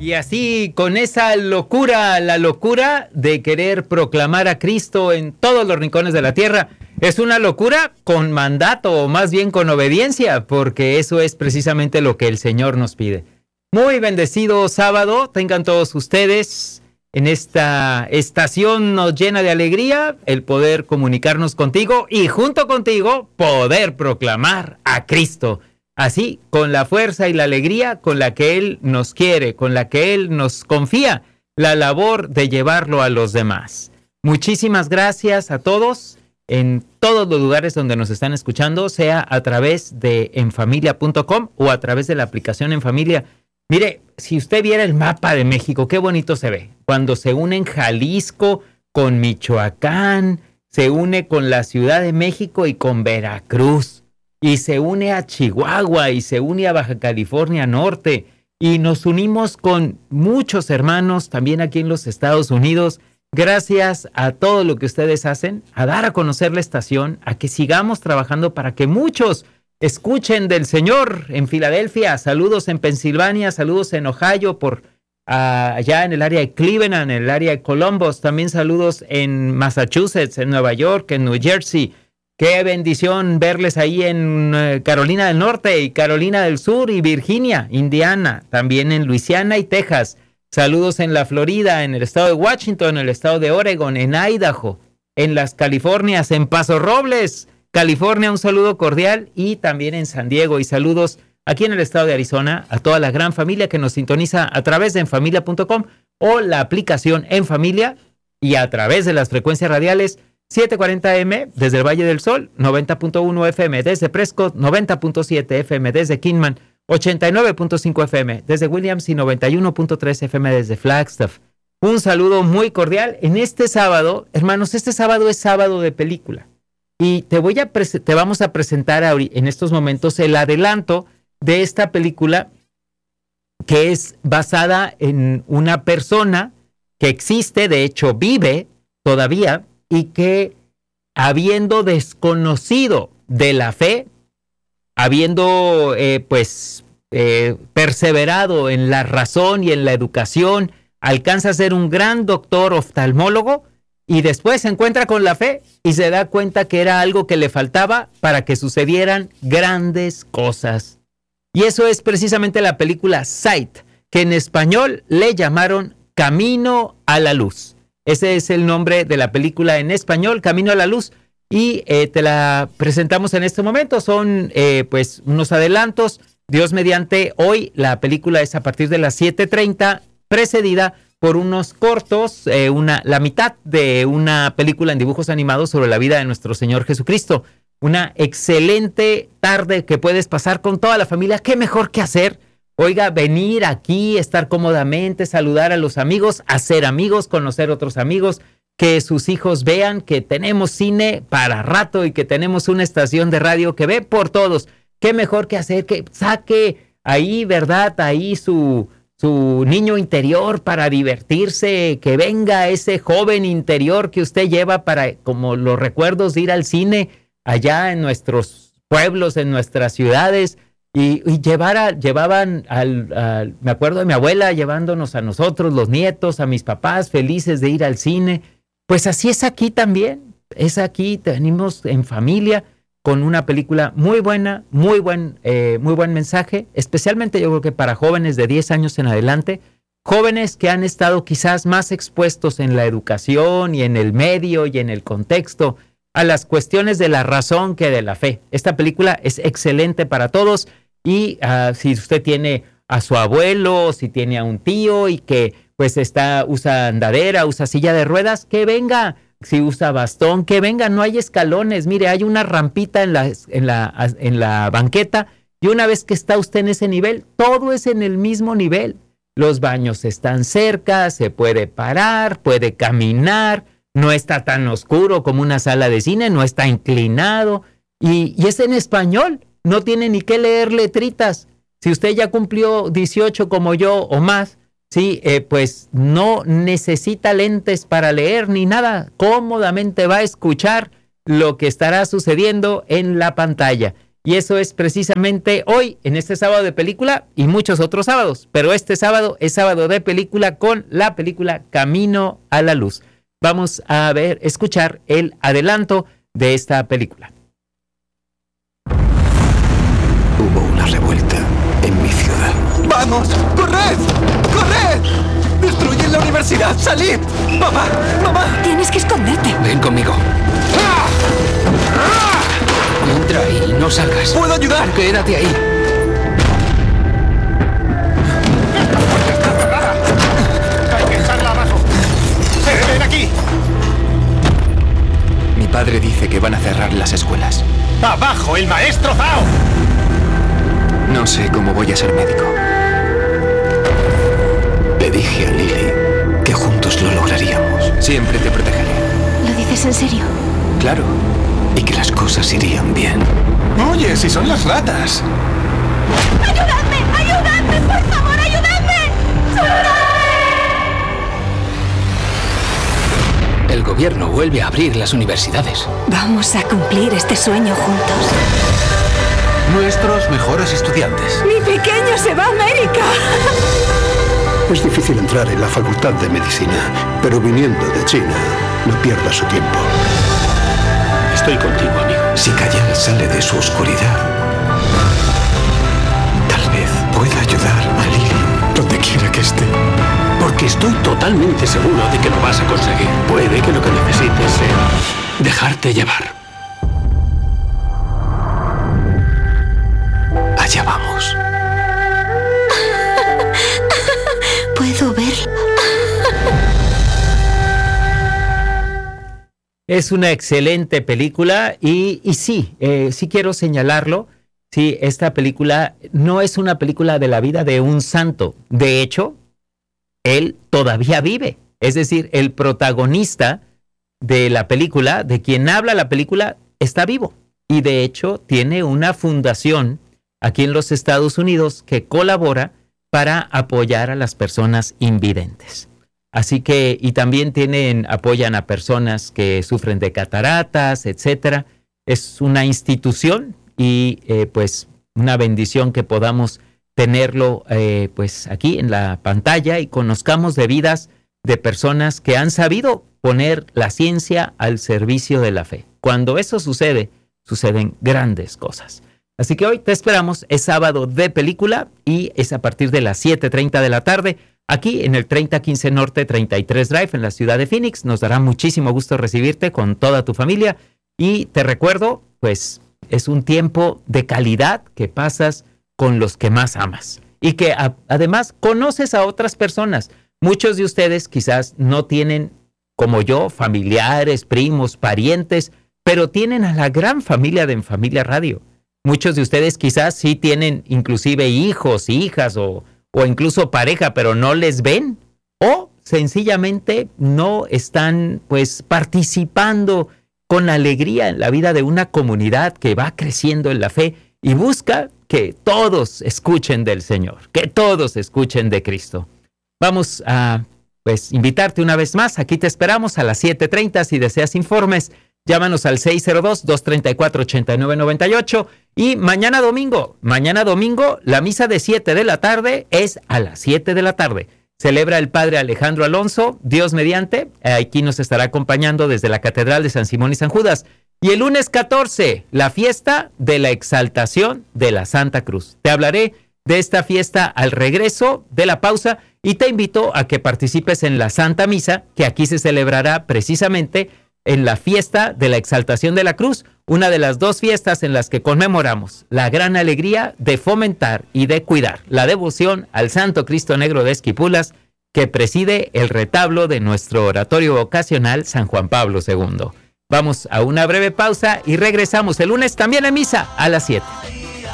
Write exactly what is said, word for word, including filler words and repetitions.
Y así, con esa locura, la locura de querer proclamar a Cristo en todos los rincones de la tierra, es una locura con mandato, o más bien con obediencia, porque eso es precisamente lo que el Señor nos pide. Muy bendecido sábado tengan todos ustedes. En esta estación nos llena de alegría el poder comunicarnos contigo y junto contigo poder proclamar a Cristo. Así, con la fuerza y la alegría con la que Él nos quiere, con la que Él nos confía la labor de llevarlo a los demás. Muchísimas gracias a todos en todos los lugares donde nos están escuchando, sea a través de enfamilia punto com o a través de la aplicación En Familia. Mire, si usted viera el mapa de México, qué bonito se ve. Cuando se unen Jalisco con Michoacán, se une con la Ciudad de México y con Veracruz, y se une a Chihuahua, y se une a Baja California Norte, y nos unimos con muchos hermanos también aquí en los Estados Unidos. Gracias a todo lo que ustedes hacen, a dar a conocer la estación, a que sigamos trabajando para que muchos escuchen del Señor en Filadelfia, saludos en Pensilvania, saludos en Ohio, por uh, allá en el área de Cleveland, en el área de Columbus, también saludos en Massachusetts, en Nueva York, en New Jersey. Qué bendición verles ahí en uh, Carolina del Norte y Carolina del Sur y Virginia, Indiana, también en Luisiana y Texas. Saludos en la Florida, en el estado de Washington, en el estado de Oregon, en Idaho, en las Californias, en Paso Robles, California, un saludo cordial, y también en San Diego, y saludos aquí en el estado de Arizona a toda la gran familia que nos sintoniza a través de enfamilia punto com o la aplicación En Familia, y a través de las frecuencias radiales setecientos cuarenta A M desde el Valle del Sol, noventa punto uno F M desde Prescott, noventa punto siete F M desde Kingman, ochenta y nueve punto cinco F M desde Williams y noventa y uno punto tres F M desde Flagstaff. Un saludo muy cordial en este sábado. Hermanos, este sábado es sábado de película. Y te voy a prese- te vamos a presentar en estos momentos el adelanto de esta película, que es basada en una persona que existe, de hecho vive todavía, y que habiendo desconocido de la fe, habiendo eh, pues eh, perseverado en la razón y en la educación, alcanza a ser un gran doctor oftalmólogo, y después se encuentra con la fe y se da cuenta que era algo que le faltaba para que sucedieran grandes cosas. Y eso es precisamente la película Sight, que en español le llamaron Camino a la Luz. Ese es el nombre de la película en español, Camino a la Luz. Y eh, te la presentamos en este momento. Son eh, pues unos adelantos. Dios mediante, hoy la película es a partir de las siete treinta, precedida por unos cortos, eh, una, la mitad de una película en dibujos animados sobre la vida de nuestro Señor Jesucristo. Una excelente tarde que puedes pasar con toda la familia. ¿Qué mejor que hacer? Oiga, venir aquí, estar cómodamente, saludar a los amigos, hacer amigos, conocer otros amigos, que sus hijos vean que tenemos cine para rato y que tenemos una estación de radio que ve por todos. ¿Qué mejor que hacer? Que saque ahí, ¿verdad? Ahí su... su niño interior para divertirse, que venga ese joven interior que usted lleva para, como los recuerdos de ir al cine allá en nuestros pueblos, en nuestras ciudades, y, y llevar a, llevaban, al, al, me acuerdo de mi abuela llevándonos a nosotros, los nietos, a mis papás, felices de ir al cine. Pues así es aquí también, es aquí, venimos en familia, con una película muy buena, muy buen, eh, muy buen mensaje, especialmente yo creo que para jóvenes de diez años en adelante, jóvenes que han estado quizás más expuestos en la educación y en el medio y en el contexto a las cuestiones de la razón que de la fe. Esta película es excelente para todos, y uh, si usted tiene a su abuelo, si tiene a un tío y que pues está, usa andadera, usa silla de ruedas, que venga. Si usa bastón, que venga, no hay escalones. Mire, hay una rampita en la, en la, en la banqueta, y una vez que está usted en ese nivel, todo es en el mismo nivel. Los baños están cerca, se puede parar, puede caminar, no está tan oscuro como una sala de cine, no está inclinado, y, y es en español, no tiene ni que leer letritas. Si usted ya cumplió dieciocho como yo o más, sí, eh, pues no necesita lentes para leer ni nada. Cómodamente va a escuchar lo que estará sucediendo en la pantalla. Y eso es precisamente hoy, en este sábado de película y muchos otros sábados. Pero este sábado es sábado de película con la película Camino a la Luz. Vamos a ver, escuchar el adelanto de esta película. Hubo una revuelta en mi ciudad. ¡Vamos! ¡Corred! ¡Corred! ¡Destruyen la universidad! ¡Salid! ¡Papá! ¡Mamá! Tienes que esconderte. Ven conmigo. ¡Ah! ¡Ah! Entra ahí, no salgas. ¡Puedo ayudar! Quédate ahí. ¡Hay que echarla abajo! ¡Eh, ven aquí! Mi padre dice que van a cerrar las escuelas. ¡Abajo el maestro Zhao! No sé cómo voy a ser médico. Le dije a Lily que juntos lo lograríamos. Siempre te protegeré. ¿Lo dices en serio? Claro. Y que las cosas irían bien. Oye, si son las ratas. ¡Ayudadme! ¡Ayudadme! ¡Por favor, ayudadme! El gobierno vuelve a abrir las universidades. Vamos a cumplir este sueño juntos. Nuestros mejores estudiantes. ¡Mi pequeño se va a América! Es difícil entrar en la facultad de medicina, pero viniendo de China, no pierda su tiempo. Estoy contigo, amigo. Si Kayal sale de su oscuridad, tal vez pueda ayudar a Lily donde quiera que esté. Porque estoy totalmente seguro de que lo vas a conseguir. Puede que lo que necesites sea dejarte llevar. Allá vamos. Puedo verlo. Es una excelente película y, y sí, eh, sí quiero señalarlo. Sí, esta película no es una película de la vida de un santo. De hecho, él todavía vive. Es decir, el protagonista de la película, de quien habla la película, está vivo. Y de hecho, tiene una fundación aquí en los Estados Unidos que colabora para apoyar a las personas invidentes. Así que, y también tienen, apoyan a personas que sufren de cataratas, etcétera. Es una institución y eh, pues una bendición que podamos tenerlo eh, pues aquí en la pantalla y conozcamos de vidas de personas que han sabido poner la ciencia al servicio de la fe. Cuando eso sucede, suceden grandes cosas. Así que hoy te esperamos, es sábado de película y es a partir de las siete treinta de la tarde. Aquí en el treinta quince Norte treinta y tres Drive en la ciudad de Phoenix. Nos dará muchísimo gusto recibirte con toda tu familia. Y te recuerdo, pues es un tiempo de calidad que pasas con los que más amas. Y que a, además conoces a otras personas. Muchos de ustedes quizás no tienen, como yo, familiares, primos, parientes, pero tienen a la gran familia de En Familia Radio. Muchos de ustedes quizás sí tienen inclusive hijos, hijas o... o incluso pareja, pero no les ven, o sencillamente no están pues participando con alegría en la vida de una comunidad que va creciendo en la fe y busca que todos escuchen del Señor, que todos escuchen de Cristo. Vamos a pues invitarte una vez más, aquí te esperamos a las siete treinta si deseas informes. Llámanos al seis cero dos, dos tres cuatro, ocho nueve nueve ocho y mañana domingo, mañana domingo, la misa de siete de la tarde es a las siete de la tarde. Celebra el padre Alejandro Alonso, Dios mediante, aquí nos estará acompañando desde la Catedral de San Simón y San Judas. Y el lunes catorce, la fiesta de la exaltación de la Santa Cruz. Te hablaré de esta fiesta al regreso de la pausa y te invito a que participes en la Santa Misa, que aquí se celebrará precisamente en la fiesta de la exaltación de la cruz, una de las dos fiestas en las que conmemoramos la gran alegría de fomentar y de cuidar la devoción al Santo Cristo Negro de Esquipulas que preside el retablo de nuestro oratorio vocacional San Juan Pablo segundo. Vamos a una breve pausa y regresamos el lunes también en misa a las siete.